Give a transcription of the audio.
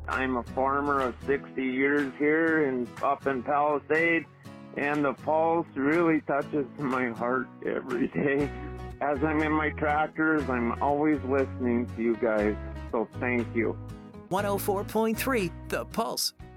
I'm a farmer of 60 years here up in Palisade, and the Pulse really touches my heart every day. As I'm in my tractors, I'm always listening to you guys, so thank you. 104.3 The Pulse.